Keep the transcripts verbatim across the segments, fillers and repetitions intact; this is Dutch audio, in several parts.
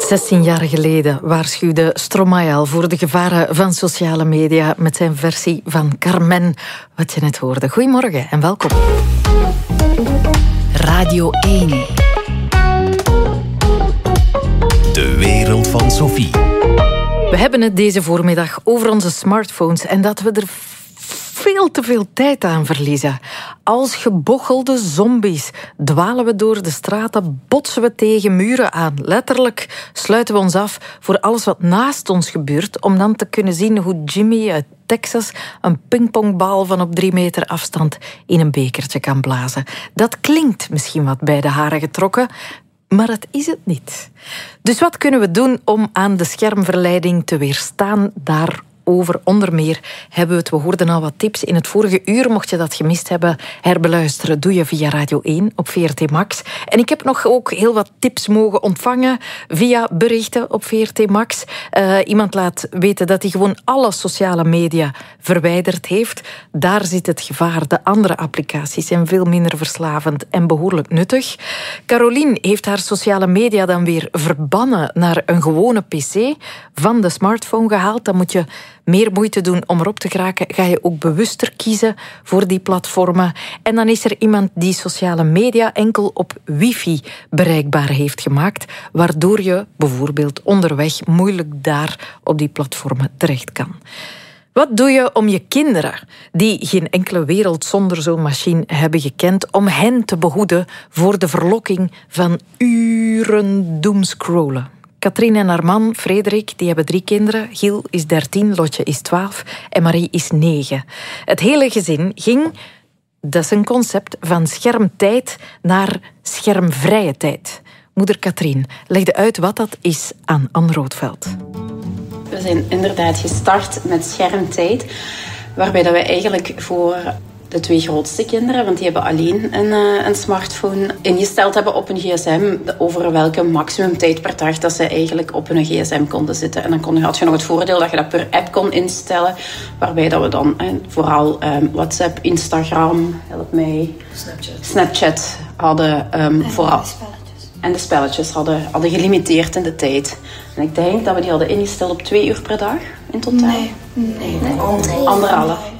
zestien jaar geleden waarschuwde Stromae al voor de gevaren van sociale media met zijn versie van Carmen, wat je net hoorde. Goedemorgen en welkom. Radio één. De wereld van Sophie. We hebben het deze voormiddag over onze smartphones en dat we er veel te veel tijd aan verliezen. Als gebochelde zombies dwalen we door de straten, botsen we tegen muren aan. Letterlijk sluiten we ons af voor alles wat naast ons gebeurt, om dan te kunnen zien hoe Jimmy uit Texas een pingpongbal van op drie meter afstand in een bekertje kan blazen. Dat klinkt misschien wat bij de haren getrokken, maar dat is het niet. Dus wat kunnen we doen om aan de schermverleiding te weerstaan? Daar Over onder meer hebben we het. We hoorden al wat tips in het vorige uur. Mocht je dat gemist hebben, herbeluisteren doe je via Radio één op V R T Max. En ik heb nog ook heel wat tips mogen ontvangen via berichten op V R T Max. Uh, iemand laat weten dat hij gewoon alle sociale media verwijderd heeft. Daar zit het gevaar. De andere applicaties zijn veel minder verslavend en behoorlijk nuttig. Caroline heeft haar sociale media dan weer verbannen naar een gewone pc, van de smartphone gehaald. Dan moet je meer moeite doen om erop te geraken. Ga je ook bewuster kiezen voor die platformen. En dan is er iemand die sociale media enkel op wifi bereikbaar heeft gemaakt, waardoor je bijvoorbeeld onderweg moeilijk daar op die platformen terecht kan. Wat doe je om je kinderen, die geen enkele wereld zonder zo'n machine hebben gekend, om hen te behoeden voor de verlokking van uren doomscrollen? Katrien en haar man, Frederik, die hebben drie kinderen. Giel is dertien, Lotje is twaalf en Marie is negen. Het hele gezin ging, dat is een concept, van schermtijd naar schermvrije tijd. Moeder Katrien legde uit wat dat is aan Anne Roodveld. We zijn inderdaad gestart met schermtijd, waarbij dat we eigenlijk voor de twee grootste kinderen, want die hebben alleen een, uh, een smartphone, ingesteld hebben op een gsm over welke maximumtijd per dag dat ze eigenlijk op hun gsm konden zitten. En dan kon, had je nog het voordeel dat je dat per app kon instellen, waarbij dat we dan eh, vooral um, WhatsApp, Instagram, help mij, Snapchat, Snapchat hadden um, en vooral. En de spelletjes hadden, hadden gelimiteerd in de tijd. En ik denk dat we die hadden ingesteld op twee uur per dag in totaal. Nee, nee, nee. Anderhalf. Anderhalf.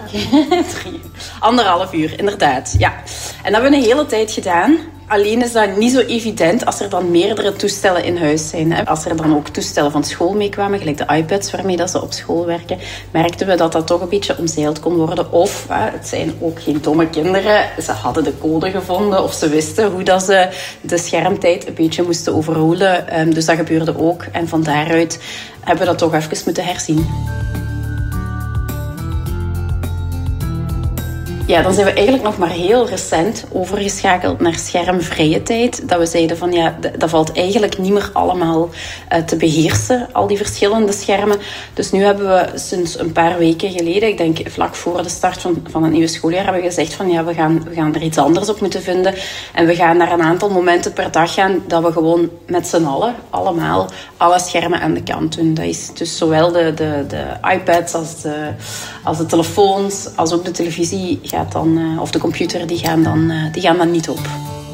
Anderhalf uur, inderdaad. Ja. En dat hebben we een hele tijd gedaan. Alleen is dat niet zo evident als er dan meerdere toestellen in huis zijn. Hè. Als er dan ook toestellen van school meekwamen, gelijk de iPads waarmee dat ze op school werken, merkten we dat dat toch een beetje omzeild kon worden. Of, hè, het zijn ook geen domme kinderen, ze hadden de code gevonden of ze wisten hoe dat ze de schermtijd een beetje moesten overroelen. Um, dus dat gebeurde ook. En van daaruit hebben we dat toch even moeten herzien. Ja, dan zijn we eigenlijk nog maar heel recent overgeschakeld naar schermvrije tijd. Dat we zeiden van ja, dat valt eigenlijk niet meer allemaal uh, te beheersen, al die verschillende schermen. Dus nu hebben we sinds een paar weken geleden, ik denk vlak voor de start van, van het nieuwe schooljaar, hebben we gezegd van ja, we gaan, we gaan er iets anders op moeten vinden. En we gaan naar een aantal momenten per dag gaan dat we gewoon met z'n allen, allemaal, alle schermen aan de kant doen. Dat is dus zowel de, de, de iPads als de, als de telefoons, als ook de televisie gaat dan, uh, of de computer, die gaan dan, uh, die gaan dan niet op.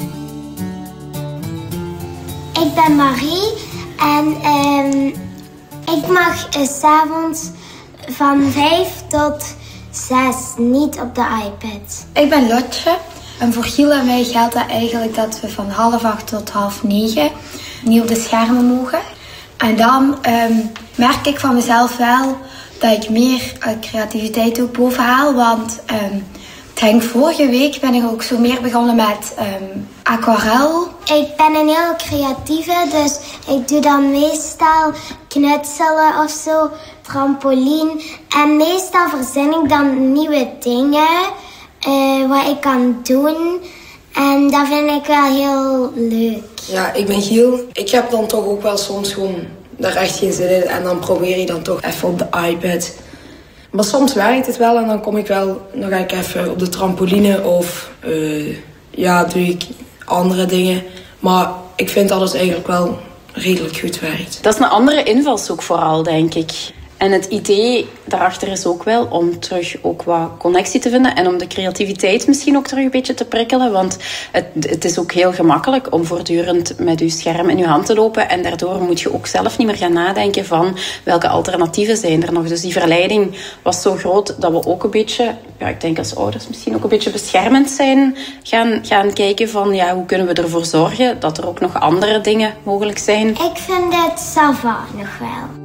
Ik ben Marie en um, ik mag uh, 's avonds van vijf tot zes niet op de iPad. Ik ben Lotje en voor Giel en mij geldt dat eigenlijk dat we van half acht tot half negen niet op de schermen mogen. En dan um, merk ik van mezelf wel dat ik meer uh, creativiteit ook bovenhaal, want um, ik denk vorige week ben ik ook zo meer begonnen met um, aquarel. Ik ben een heel creatieve, dus ik doe dan meestal knutselen of zo, trampoline. En meestal verzin ik dan nieuwe dingen uh, wat ik kan doen. En dat vind ik wel heel leuk. Ja, ik ben Giel. Ik heb dan toch ook wel soms gewoon daar echt geen zin in. En dan probeer je dan toch even op de iPad. Maar soms werkt het wel en dan kom ik wel, dan ga ik even op de trampoline of uh, ja, doe ik andere dingen. Maar ik vind dat het eigenlijk wel redelijk goed werkt. Dat is een andere invalshoek vooral, denk ik. En het idee daarachter is ook wel om terug ook wat connectie te vinden en om de creativiteit misschien ook terug een beetje te prikkelen. Want het, het is ook heel gemakkelijk om voortdurend met je scherm in je hand te lopen. En daardoor moet je ook zelf niet meer gaan nadenken van welke alternatieven zijn er nog. Dus die verleiding was zo groot dat we ook een beetje, ja, ik denk als ouders misschien ook een beetje beschermend zijn. Gaan, gaan kijken van ja, hoe kunnen we ervoor zorgen dat er ook nog andere dingen mogelijk zijn. Ik vind het ça va nog wel.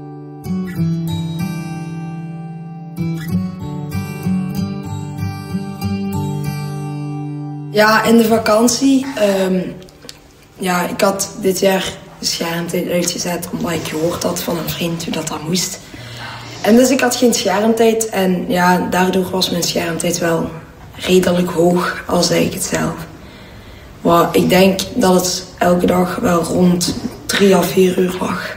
Ja, in de vakantie. Um, ja, ik had dit jaar de schermtijd uitgezet omdat ik gehoord had van een vriend hoe dat dat moest. En dus ik had geen schermtijd en ja, daardoor was mijn schermtijd wel redelijk hoog, al zei ik het zelf. Maar ik denk dat het elke dag wel rond drie à vier uur lag.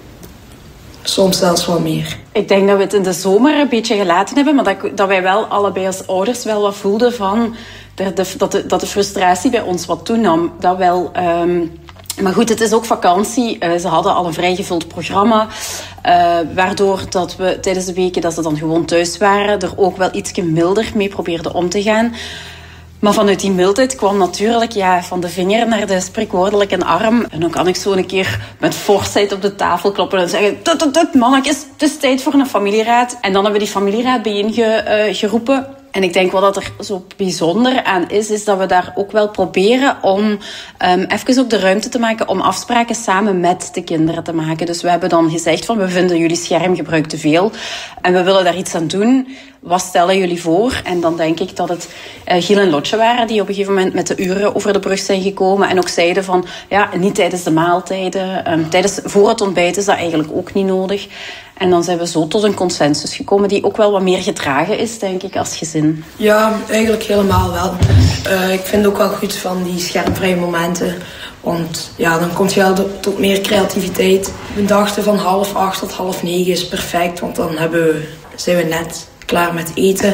Soms zelfs wel meer. Ik denk dat we het in de zomer een beetje gelaten hebben, maar dat, dat wij wel allebei als ouders wel wat voelden van de, de, dat, de, dat de frustratie bij ons wat toenam. Dat wel. Um, maar goed, het is ook vakantie. Uh, ze hadden al een vrij gevuld programma. Uh, waardoor dat we tijdens de weken dat ze dan gewoon thuis waren, er ook wel iets milder mee probeerden om te gaan. Maar vanuit die mildheid kwam natuurlijk ja, van de vinger naar de spreekwoordelijke arm. En dan kan ik zo een keer met forsheid op de tafel kloppen en zeggen: tut, tut, tut, mannetjes, het is tijd voor een familieraad. En dan hebben we die familieraad bijeengeroepen. Uh, En ik denk wat dat er zo bijzonder aan is, is dat we daar ook wel proberen om um, even ook de ruimte te maken om afspraken samen met de kinderen te maken. Dus we hebben dan gezegd van, we vinden jullie schermgebruik te veel en we willen daar iets aan doen. Wat stellen jullie voor? En dan denk ik dat het uh, Giel en Lotje waren die op een gegeven moment met de uren over de brug zijn gekomen en ook zeiden van, ja, niet tijdens de maaltijden. Um, tijdens, voor het ontbijt is dat eigenlijk ook niet nodig. En dan zijn we zo tot een consensus gekomen die ook wel wat meer gedragen is, denk ik, als gezin. Ja, eigenlijk helemaal wel. Uh, ik vind ook wel goed van die schermvrije momenten. Want ja, dan komt je wel tot meer creativiteit. We dachten van half acht tot half negen is perfect. Want dan hebben we, zijn we net klaar met eten.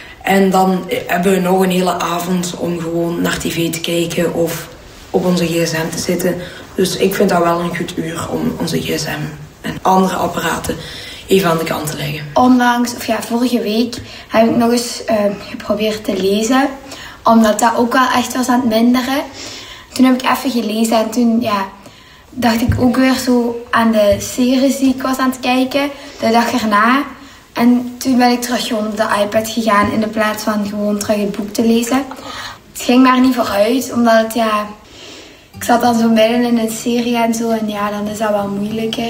En dan hebben we nog een hele avond om gewoon naar tv te kijken of op onze gsm te zitten. Dus ik vind dat wel een goed uur om onze gsm en andere apparaten even aan de kant te leggen. Onlangs, of ja, vorige week heb ik nog eens uh, geprobeerd te lezen. Omdat dat ook wel echt was aan het minderen. Toen heb ik even gelezen en toen ja, dacht ik ook weer zo aan de series die ik was aan het kijken. De dag erna. En toen ben ik terug gewoon op de iPad gegaan in de plaats van gewoon terug het boek te lezen. Het ging maar niet vooruit, omdat het ja... Ik zat dan zo midden in een serie en zo en ja, dan is dat wel moeilijker.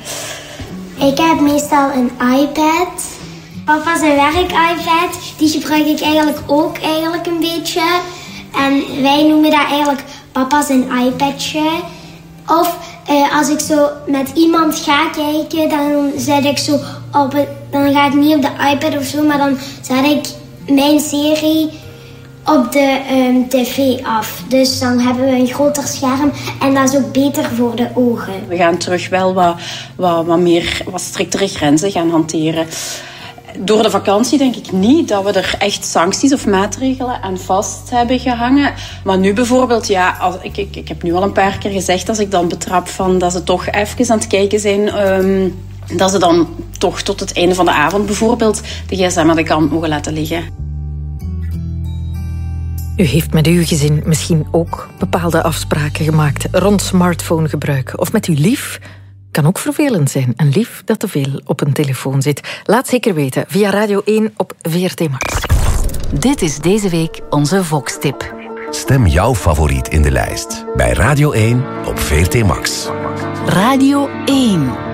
Ik heb meestal een iPad. Papa zijn werk-iPad, die gebruik ik eigenlijk ook eigenlijk een beetje. En wij noemen dat eigenlijk papa zijn iPadje. Of uh, als ik zo met iemand ga kijken, dan zet ik zo op het, dan ga ik niet op de iPad of zo, maar dan zet ik mijn serie op de um, tv af. Dus dan hebben we een groter scherm en dat is ook beter voor de ogen. We gaan terug wel wat, wat, wat meer, wat striktere grenzen gaan hanteren. Door de vakantie denk ik niet dat we er echt sancties of maatregelen aan vast hebben gehangen. Maar nu bijvoorbeeld, ja, als, ik, ik, ik heb nu al een paar keer gezegd, als ik dan betrap van dat ze toch even aan het kijken zijn, um, dat ze dan toch tot het einde van de avond bijvoorbeeld de gsm aan de kant mogen laten liggen. U heeft met uw gezin misschien ook bepaalde afspraken gemaakt rond smartphonegebruik. Of met uw lief. Kan ook vervelend zijn. Een lief dat te veel op een telefoon zit. Laat zeker weten via Radio één op V R T Max. Dit is deze week onze Vox-tip. Stem jouw favoriet in de lijst bij Radio één op V R T Max. Radio één.